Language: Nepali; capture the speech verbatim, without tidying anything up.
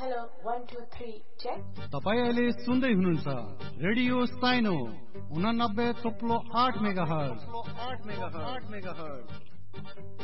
Hello one two three check. तपाईं अहिले सुन्दै हुनुहुन्छ रेडियो साइनो उनानब्बे थोप्लो आठ मेगाहर्ज।